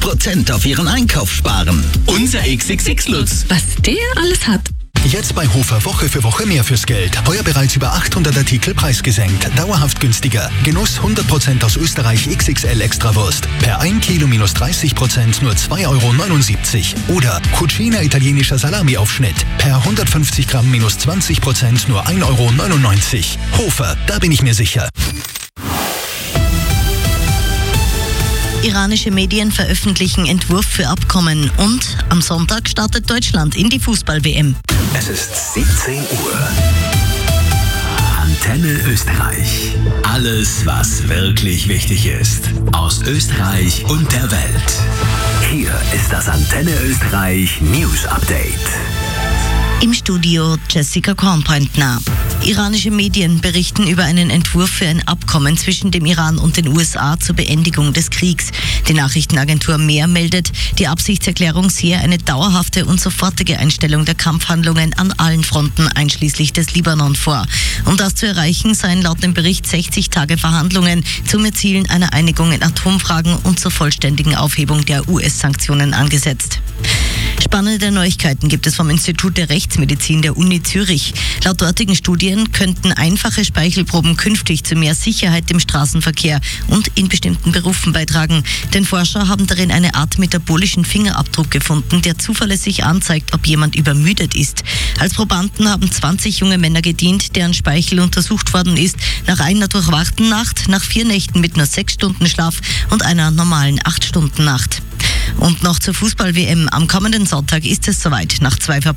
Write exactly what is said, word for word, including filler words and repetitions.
Prozent auf Ihren Einkauf sparen. Unser X X X-Lutz. Was der alles hat. Jetzt bei Hofer Woche für Woche mehr fürs Geld. Heuer bereits über achthundert Artikel preisgesenkt. Dauerhaft günstiger. Genuss hundert Prozent aus Österreich X X L Extrawurst. Per ein Kilo minus dreißig Prozent nur zwei Euro neunundsiebzig. Oder Cucina italienischer Salami-Aufschnitt. Per hundertfünfzig Gramm minus zwanzig Prozent nur ein Euro neunundneunzig. Hofer, da bin ich mir sicher. Iranische Medien veröffentlichen Entwurf für Abkommen und am Sonntag startet Deutschland in die Fußball-W M. Es ist siebzehn Uhr. Antenne Österreich. Alles, was wirklich wichtig ist. Aus Österreich und der Welt. Hier ist das Antenne Österreich News Update. Im Studio Jessica Kornpointner. Iranische Medien berichten über einen Entwurf für ein Abkommen zwischen dem Iran und den U S A zur Beendigung des Kriegs. Die Nachrichtenagentur Mehr meldet, die Absichtserklärung sehe eine dauerhafte und sofortige Einstellung der Kampfhandlungen an allen Fronten, einschließlich des Libanon, vor. Um das zu erreichen, seien laut dem Bericht sechzig Tage Verhandlungen zum Erzielen einer Einigung in Atomfragen und zur vollständigen Aufhebung der U S-Sanktionen angesetzt. Spannende Neuigkeiten gibt es vom Institut der Rechtsmedizin der Uni Zürich. Laut dortigen Studien könnten einfache Speichelproben künftig zu mehr Sicherheit im Straßenverkehr und in bestimmten Berufen beitragen. Denn Forscher haben darin eine Art metabolischen Fingerabdruck gefunden, der zuverlässig anzeigt, ob jemand übermüdet ist. Als Probanden haben zwanzig junge Männer gedient, deren Speichel untersucht worden ist, nach einer durchwachten Nacht, nach vier Nächten mit nur sechs Stunden Schlaf und einer normalen acht Stunden Nacht. Und noch zur Fußball-W M. Am kommenden Sonntag ist es soweit. Nach zwei